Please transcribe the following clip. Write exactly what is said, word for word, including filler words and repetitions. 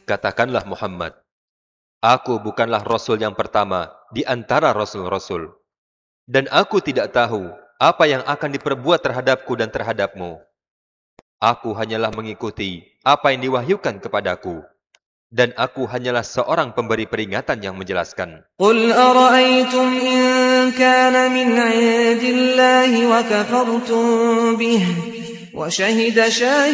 Katakanlah Muhammad, aku bukanlah Rasul yang pertama di antara Rasul-Rasul. Dan aku tidak tahu apa yang akan diperbuat terhadapku dan terhadapmu. Aku hanyalah mengikuti apa yang diwahyukan kepadaku. Dan aku hanyalah seorang pemberi peringatan yang menjelaskan. Qul ara'aytum in kana min 'indillahi wa kafartum bih wa shahida